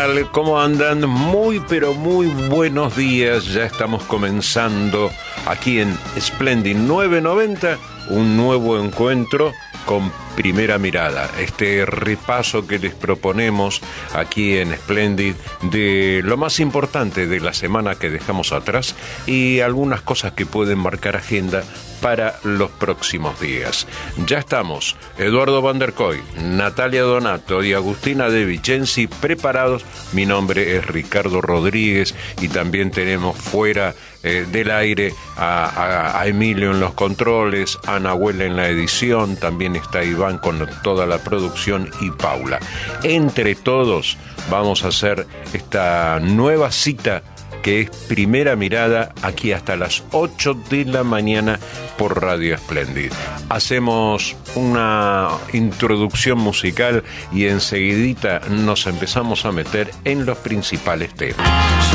tal? ¿Cómo andan? Muy, pero muy buenos días. Ya estamos comenzando aquí en Splendid 990, un nuevo encuentro con Primera Mirada. Este repaso que les proponemos aquí en Splendid de lo más importante de la semana que dejamos atrás y algunas cosas que pueden marcar agenda para los próximos días. Ya estamos, Eduardo Van der Koy, Natalia Donato y Agustina De Vicenzi preparados. Mi nombre es Ricardo Rodríguez y también tenemos fuera del aire a Emilio en los controles, a Nahuel en la edición, también está Iván con toda la producción y Paula. Entre todos vamos a hacer esta nueva cita que es Primera Mirada, aquí hasta las 8 de la mañana por Radio Splendid. Hacemos una introducción musical y enseguidita nos empezamos a meter en los principales temas.